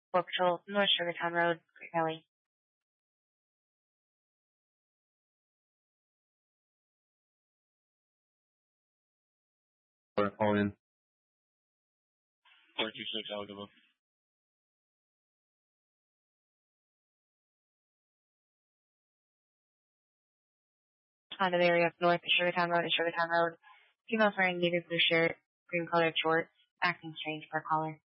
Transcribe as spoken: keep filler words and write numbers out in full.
four Patrol, North Sugartown Road, Great Valley. Or call in. four two six Algama. On the area of North Sugartown Road and Sugartown Road. Female wearing navy blue shirt, green colored shorts, acting strange for a caller.